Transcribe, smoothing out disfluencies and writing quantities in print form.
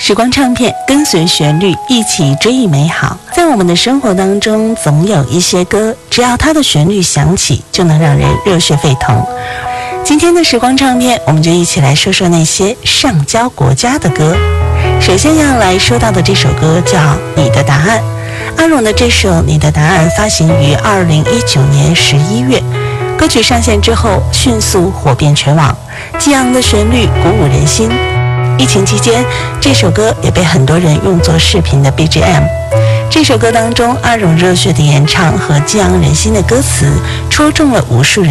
时光唱片，跟随旋律一起追忆美好。在我们的生活当中，总有一些歌，只要它的旋律响起，就能让人热血沸腾。今天的时光唱片，我们就一起来说说那些上交国家的歌。首先要来说到的这首歌叫《你的答案》。阿荣的这首《你的答案》发行于2019年11月，歌曲上线之后迅速火遍全网，激昂的旋律鼓舞人心。疫情期间，这首歌也被很多人用作视频的 BGM。 这首歌当中，阿荣热血的演唱和激昂人心的歌词，戳中了无数人